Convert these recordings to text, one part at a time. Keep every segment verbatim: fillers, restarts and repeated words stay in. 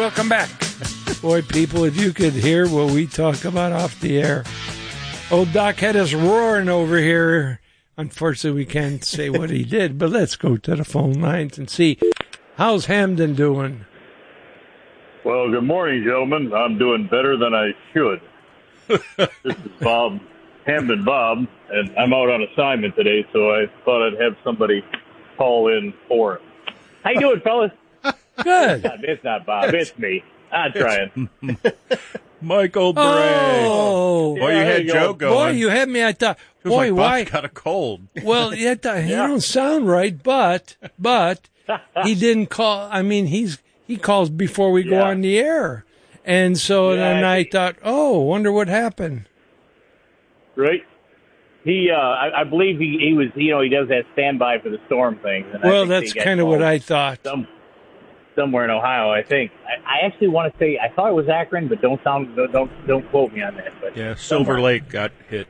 welcome back. Boy, people, if you could hear what we talk about off the air. Old Doc had us roaring over here. Unfortunately, we can't say what he did, but let's go to the phone lines and see. How's Hamden doing? Well, good morning, gentlemen. I'm doing better than I should. This is Bob, Hamden Bob, and I'm out on assignment today, so I thought I'd have somebody call in for him. How you doing, fellas? Good. It's not, it's not Bob. It's me. I'm trying. Michael Bray. Oh. Boy, you Yeah, had there you Joe go. going. Boy, you had me. I thought, Feels boy, like why? Bob's got a cold. Well, yeah, th- he don't sound right, but but he didn't call. I mean, he's he calls before we go Yeah. on the air, and so Yeah, then I I think- thought, oh, wonder what happened. Right? He, uh, I, I believe he, he was, you know, he does that standby for the storm thing. And I Well, think that's he got kind of what called I thought. Some, somewhere in Ohio, I think. I, I actually want to say, I thought it was Akron, but don't sound, don't, don't, don't quote me on that. But Yeah, Silver somewhere. Lake got hit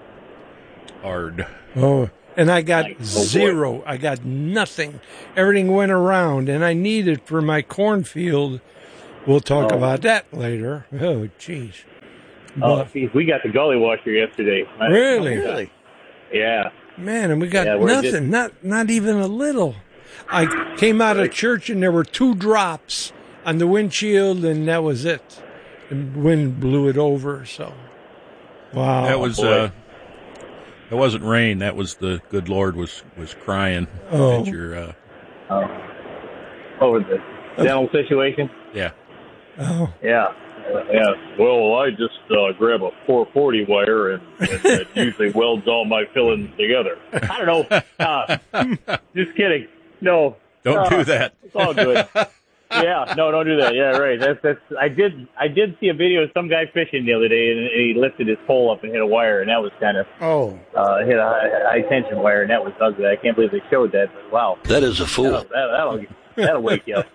hard. Oh, and I got Like, oh, boy. zero. I got nothing. Everything went around, and I need it for my cornfield. We'll talk Oh. about that later. Oh, jeez. Oh, But- geez, we got the gully washer yesterday. Really? Really? Yeah. Man, and we got Yeah, we're nothing, just- not not even a little. I came out of church and there were two drops on the windshield, and that was it. The wind blew it over. So, wow, That was boy. uh, that wasn't rain. That was the good Lord was was crying Oh. at your uh, Oh, over the dental situation? yeah. oh, Yeah. Uh, yeah. Well, I just uh, grab a four forty wire, and, and it usually welds all my fillings together. I don't know. Uh, just kidding. No. Don't Uh, do that. It's all good. Yeah, no, don't do that. Yeah, right. That's that's. I did. I did see a video of some guy fishing the other day, and he lifted his pole up and hit a wire, and that was kind of oh. uh, hit a high, high tension wire, and that was ugly. I can't believe they showed that. But wow, That is a fool. that'll, that'll, that'll wake you up.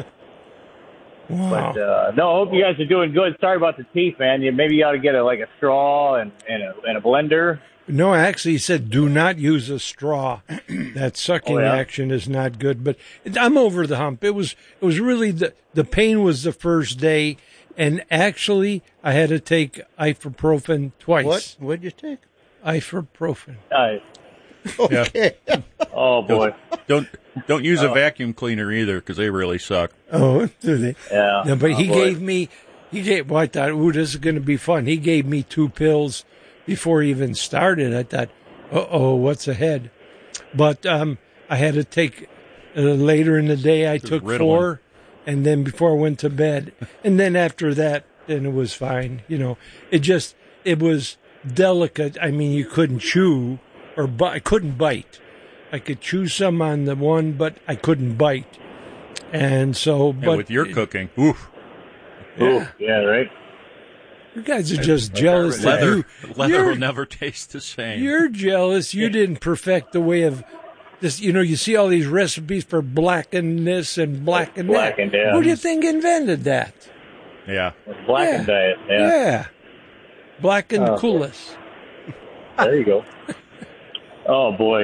Wow. But uh, no, I hope you guys are doing good. Sorry about the teeth, man. You, maybe you ought to get a like a straw and and a, and a blender. No, actually, he said do not use a straw. That sucking Oh, yeah? action is not good. But I'm over the hump. It was it was really the the pain was the first day, and actually I had to take ibuprofen twice. What? What'd you take? Ibuprofen. Uh, Okay. oh boy, Don't don't use a Oh. vacuum cleaner either because they really suck. Oh, do they? yeah. No, but Oh, he boy. gave me, he gave, well, I thought, ooh, this is going to be fun. He gave me two pills before he even started. I thought, uh-oh, what's ahead? But um, I had to take, uh, later in the day, I took Ritalin. four, and then before I went to bed. And then after that, then it was fine. You know, it just, it was delicate. I mean, you couldn't chew, or bu- I couldn't bite. I could chew some on the one, but I couldn't bite. And so, And but with your cooking, oof, Ooh, yeah, right. you guys are just jealous that leather you, leather you're, will never taste the same. you're jealous. You didn't perfect the way of this. You know, you see all these recipes for blackened this and blackened that. Blackened, yeah. Who do you think invented that? Yeah, Blackened Yeah. diet. Yeah. Yeah, blackened Oh. coolest. There you go. Oh boy.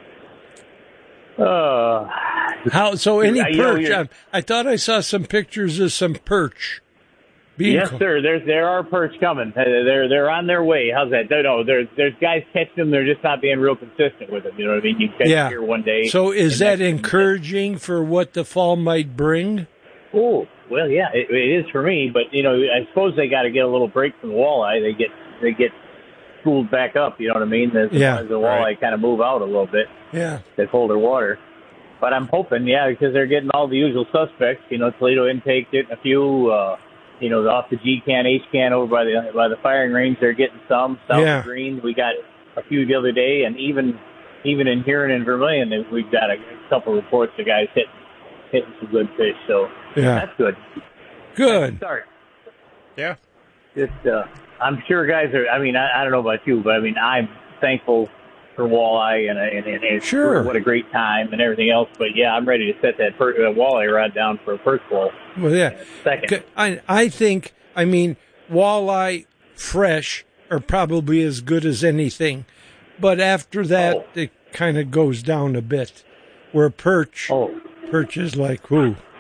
Uh, How? So any I- you know, perch? you're- I, I thought I saw some pictures of some perch. Being yes, co- sir. There's there are perch coming. Uh, They're they're on their way. How's that? No, no. There's there's guys catching them. They're just not being real consistent with them. You know what I mean? You catch Yeah. here one day. So is the that next- encouraging for what the fall might bring? Oh, well, yeah, it, it is for me. But you know, I suppose they got to get a little break from the walleye. They get they get spooled back up. You know what I mean? As, Yeah, as the walleye right. kind of move out a little bit. Yeah. They colder water. But I'm hoping, yeah, because they're getting all the usual suspects. You know, Toledo Intake getting a few. Uh, you know, off the G can, H can over by the by the firing range, they're getting some. South Yeah. of Green, we got a few the other day, and even even in Huron and Vermilion, we've got a couple reports of guys hitting hitting some good fish. So Yeah. that's good. Good. Start. yeah. Just, uh, I'm sure guys are. I mean, I, I don't know about you, but I mean, I'm thankful for walleye and and, and, and Sure. what a great time and everything else. But yeah, I'm ready to set that per, uh, walleye rod down for a perch bowl. Well, yeah. Second. I I think I mean walleye fresh are probably as good as anything, but after that Oh. it kind of goes down a bit. Where perch Oh, perch is like who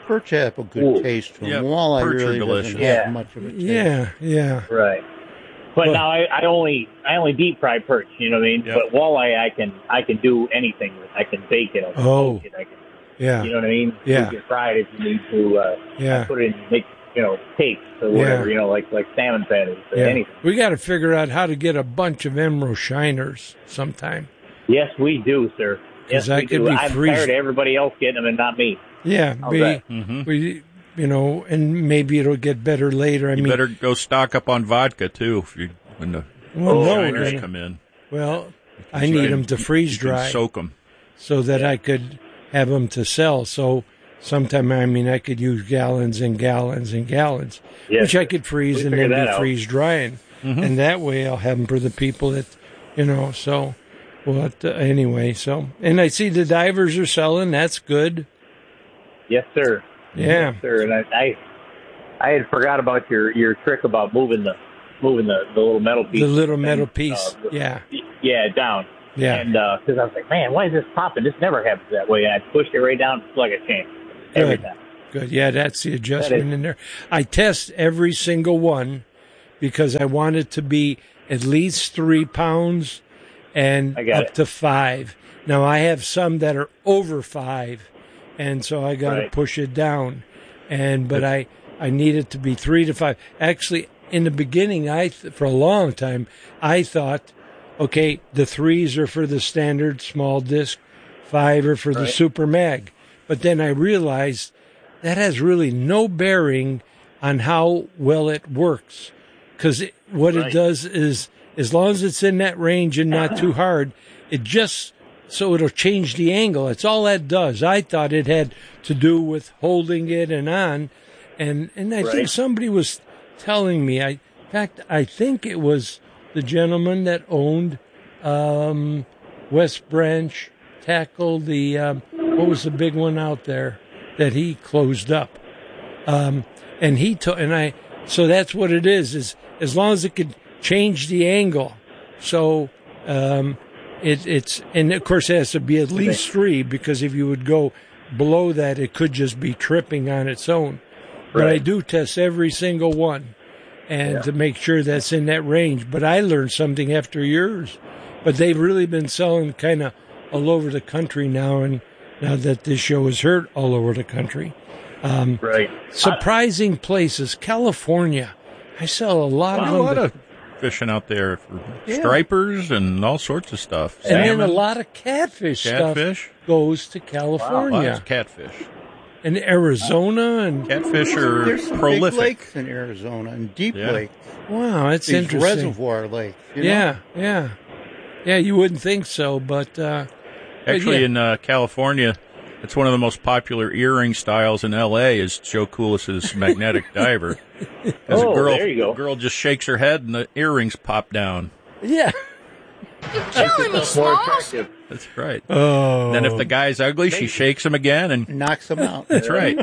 perch have a good Ooh. taste to them. Yeah, Walleye perch are really delicious. doesn't have Yeah. much of a taste. Yeah, yeah. Right. But Well- now I, I only I only deep fry perch. You know what I mean? Yep. But walleye I can I can do anything with. I can bake it. I can Oh. poach it. I can. Yeah, You know what I mean? Yeah. You can fry it if you need to. Uh, yeah. Put it in make you know cakes or whatever. Yeah. You know like like salmon patties or Yeah. anything. We got to figure out how to get a bunch of emerald shiners sometime. Yes, we do, sir. Yes, 'Cause I we could do. be I'm freezing- tired of everybody else getting them and not me. Yeah, How's we, that? Mm-hmm. we, you know, and maybe it'll get better later. I You mean, better go stock up on vodka too if you when the well, no, shiners then- come in. well, I You need can- them to freeze you can dry soak them. so that I could have them to sell. So sometime, I mean, I could use gallons and gallons and gallons, Yes. which I could freeze We and figured then that be out. freeze drying, and that way I'll have them for the people that, you know. So, what uh, anyway? So, and I see the divers are selling. That's good. Yes, sir. Yeah. Yes, sir. And I, I I had forgot about your your trick about moving the moving the, the little metal piece. The little thing, metal piece. uh, Yeah. Yeah, down. Yeah. And because I was like, man, why is this popping? This never happens that way. And I pushed it right down like a champ every Good. time. Good. Yeah, that's the adjustment That is- in there. I test every single one because I want it to be at least three pounds and I got up it. to five. Now, I have some that are over five, and so I got to Right. push it down. And but I, I need it to be three to five. Actually, in the beginning, I th- for a long time, I thought, okay, the threes are for the standard small disc, five are for the Right. super mag. But then I realized that has really no bearing on how well it works. Because what it Right. does is, as long as it's in that range and not too hard, it just, so it'll change the angle. That's all that does. I thought it had to do with holding it and on. And, and I think Right. somebody was telling me, I, in fact, I think it was the gentleman that owned, um, West Branch Tackle, the, um, what was the big one out there that he closed up? Um, and he took, and I, so that's what it is, is as long as it could change the angle. So, um, it, it's, and of course it has to be at least three, because if you would go below that, it could just be tripping on its own. But I Right. do test every single one and to make sure that's in that range. But I learned something after years. But they've really been selling kind of all over the country now, and now that this show is heard all over the country. Um, Right. surprising places. California. I sell a lot There's of a them. lot of fishing out there for stripers and all sorts of stuff. and then a Salmon, lot of catfish, catfish, stuff goes to lots California of catfish. and Arizona. And Catfish are There's some prolific. big lakes in Arizona and deep Yeah. lakes. wow, that's These interesting. reservoir lakes. you know? Yeah, yeah. Yeah, you wouldn't think so, but uh, Actually, yeah. in uh, California, it's one of the most popular earring styles in L A is Joe Coolis's magnetic diver. 'Cause Oh, a girl, there you go. a girl just shakes her head and the earrings pop down. yeah. Killing me, More Smalls. attractive. That's right. Oh, Then if the guy's ugly, she shakes him again, and Knocks them out. that's right.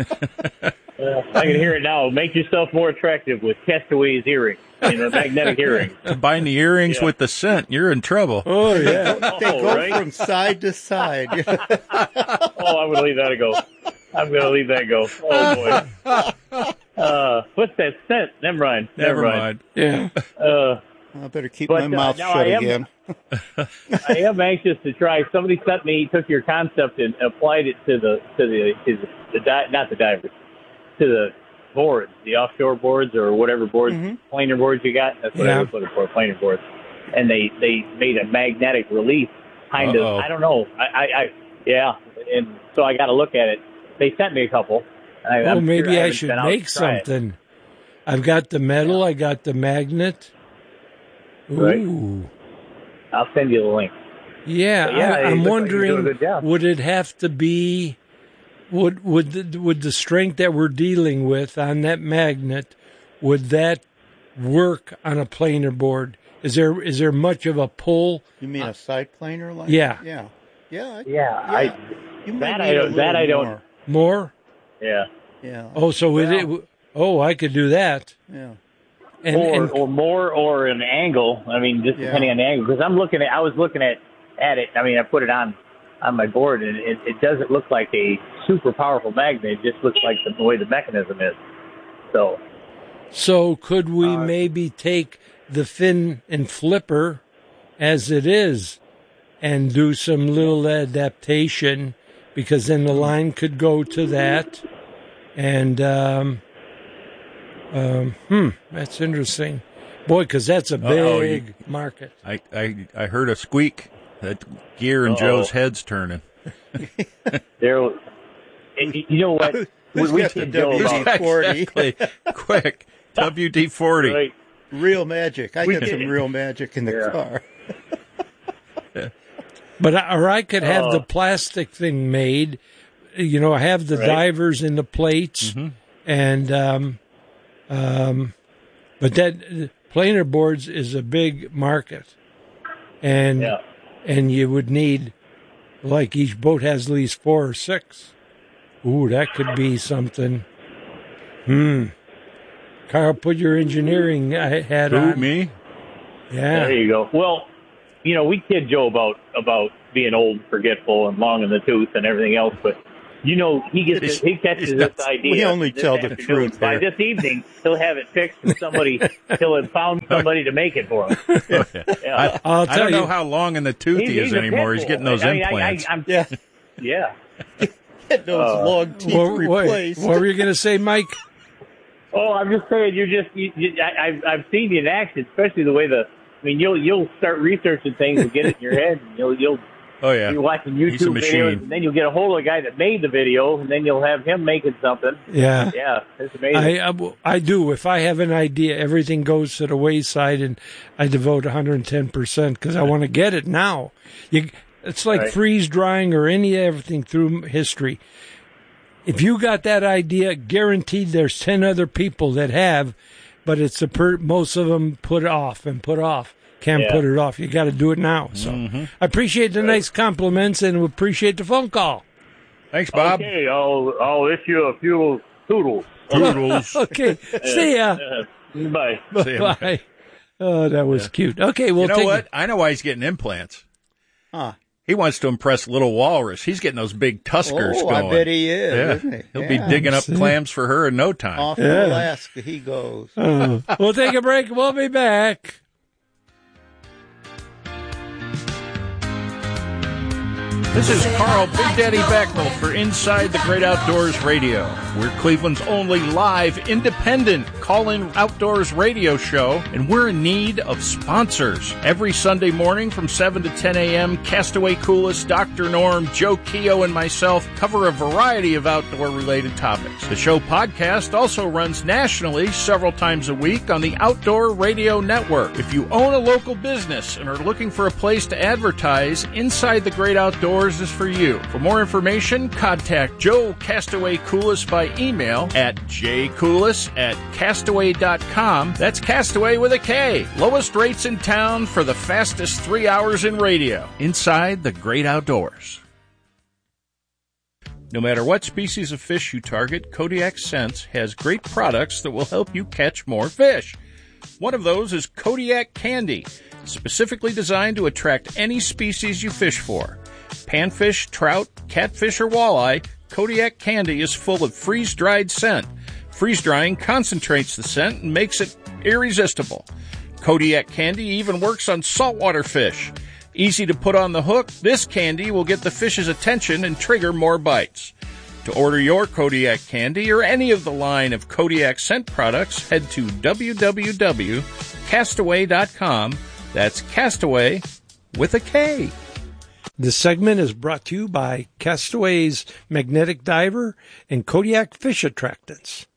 Uh, I can hear it now. Make yourself more attractive with Castaways earrings. You know, magnetic earrings. Combine the earrings Yeah. with the scent, you're in trouble. oh yeah. They Oh, go right? from side to side. Oh, I'm going to leave that go. I'm going to leave that go. Oh, boy. Uh, what's that scent? Never mind. Never mind. Yeah. Uh, I better keep But, my uh, mouth now shut I am- again. I am anxious to try. Somebody sent me, took your concept and applied it to the to the to the, the di- not the divers, to the boards, the offshore boards or whatever boards, planer boards you got. That's what Yeah. I was looking for, planer boards. And they they made a magnetic release, kind Uh-oh. of. I don't know. I, I, I yeah. And so I got to look at it. They sent me a couple. And I, Oh, I'm maybe sure I haven't should been out make to try it. something. I've got the metal. I got the magnet. Right. Ooh. I'll send you the link. Yeah, But yeah, I, it I'm looks like you're doing a wondering, good job. would it have to be, would would the, would the strength that we're dealing with on that magnet, would that work on a planer board? Is there is there much of a pull? You mean a side planer line? Yeah. Yeah. Yeah. Yeah, I You might that need I a don't- little that I don't- more. More? yeah. Yeah. Oh, so would Well- it? Oh, I could do that. Yeah. And, or and or more or an angle. I mean, just Yeah. depending on the angle. Because I'm looking at, I was looking at at it. I mean, I put it on on my board, and it, it doesn't look like a super powerful magnet. It just looks like the way the mechanism is. So, So could we Uh, maybe take the fin and flipper as it is and do some little adaptation, because then the line could go to that. And, um, um, hmm, that's interesting. Boy, because that's a Uh-oh, big you- market. I, I, I heard a squeak. That gear in Uh-oh. Joe's head's turning. there, and you know what? Who's we got the kid Joe W D about forty? Exactly. Quick. W D forty. right? Real magic. I We got did some it. real magic in the Yeah. car. But I, or I could have Oh. the plastic thing made, you know, have the Right. divers in the plates, Mhm. and um, um, but that uh, planer boards is a big market, and Yeah. and you would need, like, each boat has at least four or six. Ooh, that could be something. Hmm. Carl, put your engineering hat Who, on. me? Yeah. There you go. Well, you know, we kid Joe about about being old, forgetful, and long in the tooth, and everything else. But you know, he gets It's- he catches it's this not- idea. we only this tell the afternoon. truth By here. this evening, he'll have it fixed, and somebody he'll have found somebody to make it for him. Yeah. I, I'll I tell don't know you. how long in the tooth he is a anymore. pit He's bull. getting those I mean, implants. I, I, I'm, Yeah. yeah. Get those Uh, long teeth What, what, replaced. what were you going to say, Mike? Oh, I'm just saying, you're just. You, you, I, I've I've seen you in action, especially the way the. I mean, you'll you'll start researching things and get it in your head, and you'll you'll oh, yeah. you're watching He's a YouTube machine. videos, and then you'll get a hold of the guy that made the video, and then you'll have him making something. Yeah. Yeah, it's amazing. I, I I do. If I have an idea, everything goes to the wayside, and I devote one hundred ten percent because I want to get it now. You, it's like Right. freeze drying or any everything through history. If you got that idea, guaranteed there's ten other people that have, but it's a per, most of them put it off and put off. Can't Yeah. put it off. You got to do it now. So I appreciate the nice compliments and appreciate the phone call. Thanks, Bob. Okay, I'll I'll issue a few toodles. Toodles. Okay, see ya. Uh, bye. See ya. Bye. Oh, that was cute. Okay, we'll You know take what? I know why he's getting implants. Huh. He wants to impress Little Walrus. He's getting those big tuskers Oh, going. I bet he is. Yeah. Isn't he? He'll be Yeah. digging up See? clams for her in no time. Off Yeah. to Alaska he goes. Uh, we'll take a break. We'll be back. This is Carl Big Daddy Becknell for Inside the Great Outdoors Radio. We're Cleveland's only live, independent call-in outdoors radio show, and we're in need of sponsors. Every Sunday morning from seven to ten a.m., Castaway Coolest, Doctor Norm, Joe Keogh, and myself cover a variety of outdoor-related topics. The show podcast also runs nationally several times a week on the Outdoor Radio Network. If you own a local business and are looking for a place to advertise, Inside the Great Outdoors is for you. For more information, contact Joe Castaway Coolest by email at jcoolis at castaway dot com. That's Castaway with a K. Lowest rates in town for the fastest three hours in radio. Inside the Great Outdoors. No matter what species of fish you target, Kodiak Scents has great products that will help you catch more fish. One of those is Kodiak Candy, specifically designed to attract any species you fish for. Panfish, trout, catfish, or walleye, Kodiak Candy is full of freeze-dried scent. Freeze-drying concentrates the scent and makes it irresistible. Kodiak Candy even works on saltwater fish. Easy to put on the hook, this candy will get the fish's attention and trigger more bites. To order your Kodiak Candy or any of the line of Kodiak scent products, head to w w w dot castaway dot com. That's Castaway with a K. This segment is brought to you by Castaway's Magnetic Diver and Kodiak Fish Attractants.